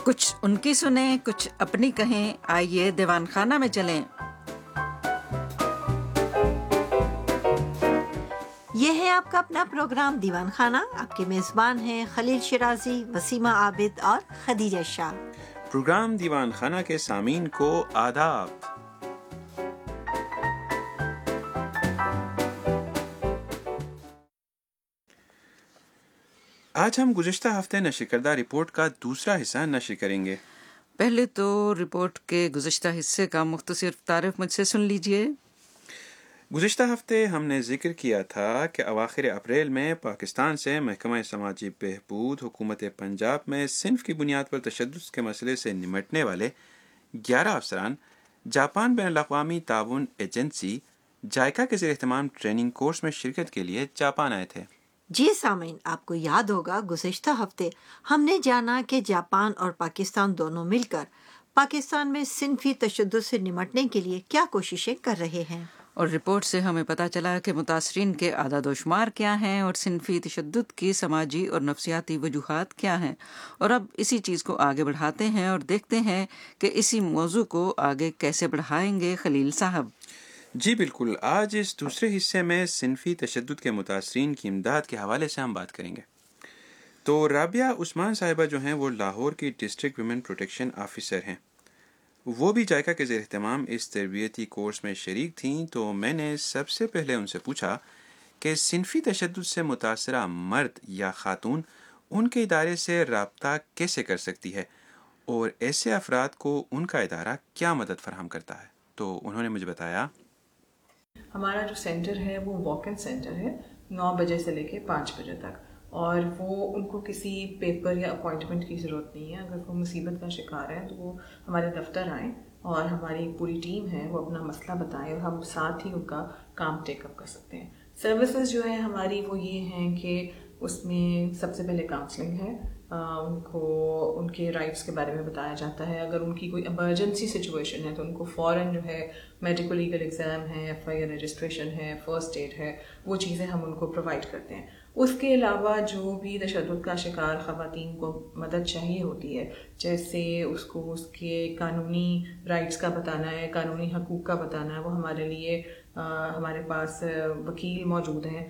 کچھ ان کی سنیں، کچھ اپنی کہیں، آئیے دیوان خانہ میں چلیں۔ یہ ہے آپ کا اپنا پروگرام دیوان خانہ۔ آپ کے میزبان ہیں خلیل شرازی، وسیمہ عابد اور خدیجہ شاہ۔ پروگرام دیوان خانہ کے سامعین کو آداب۔ آج ہم گزشتہ ہفتے نشر کردہ رپورٹ کا دوسرا حصہ نشر کریں گے۔ پہلے تو رپورٹ کے گزشتہ حصے کا مختصر تعارف مجھ سے سن لیجئے۔ گزشتہ ہفتے ہم نے ذکر کیا تھا کہ اواخر اپریل میں پاکستان سے محکمہ سماجی بہبود حکومت پنجاب میں صنف کی بنیاد پر تشدد کے مسئلے سے نمٹنے والے 11 افسران جاپان بین الاقوامی تعاون ایجنسی جائکا کے زیر اہتمام ٹریننگ کورس میں شرکت کے لیے جاپان آئے تھے۔ جی سامعین، آپ کو یاد ہوگا گزشتہ ہفتے ہم نے جانا کہ جاپان اور پاکستان دونوں مل کر پاکستان میں صنفی تشدد سے نمٹنے کے لیے کیا کوششیں کر رہے ہیں، اور رپورٹ سے ہمیں پتہ چلا کہ متاثرین کے اعداد و شمار کیا ہیں اور صنفی تشدد کی سماجی اور نفسیاتی وجوہات کیا ہیں۔ اور اب اسی چیز کو آگے بڑھاتے ہیں اور دیکھتے ہیں کہ اسی موضوع کو آگے کیسے بڑھائیں گے خلیل صاحب۔ جی بالکل، آج اس دوسرے حصے میں صنفی تشدد کے متاثرین کی امداد کے حوالے سے ہم بات کریں گے۔ تو رابعہ عثمان صاحبہ جو ہیں وہ لاہور کی ڈسٹرکٹ ویمن پروٹیکشن آفیسر ہیں۔ وہ بھی جائکا کے زیر اہتمام اس تربیتی کورس میں شریک تھیں، تو میں نے سب سے پہلے ان سے پوچھا کہ صنفی تشدد سے متاثرہ مرد یا خاتون ان کے ادارے سے رابطہ کیسے کر سکتی ہے اور ایسے افراد کو ان کا ادارہ کیا مدد فراہم کرتا ہے۔ تو انہوں نے مجھے بتایا ہمارا جو سینٹر ہے وہ واک ان سینٹر ہے، 9 بجے سے لے کے 5 بجے تک، اور وہ ان کو کسی پیپر یا اپوائنٹمنٹ کی ضرورت نہیں ہے۔ اگر وہ مصیبت کا شکار ہے تو وہ ہمارے دفتر آئیں اور ہماری ایک پوری ٹیم ہے وہ اپنا مسئلہ بتائیں اور ہم ساتھ ہی ان کا کام ٹیک اپ کر سکتے ہیں۔ سروسز جو ہے ہماری وہ یہ ہیں کہ اس میں سب سے پہلے کاؤنسلنگ ہے، ان کو ان کے رائٹس کے بارے میں بتایا جاتا ہے۔ اگر ان کی کوئی ایمرجنسی سچویشن ہے تو ان کو فوراً جو ہے میڈیکل لیگل ایگزام ہے، ایف آئی آر رجسٹریشن ہے، فرسٹ ایڈ ہے، وہ چیزیں ہم ان کو پرووائڈ کرتے ہیں۔ اس کے علاوہ جو بھی تشدد کا شکار خواتین کو مدد چاہیے ہوتی ہے، جیسے اس کو اس کے قانونی رائٹس کا بتانا ہے، قانونی حقوق کا بتانا ہے، وہ ہمارے لیے ہمارے پاس وکیل موجود ہیں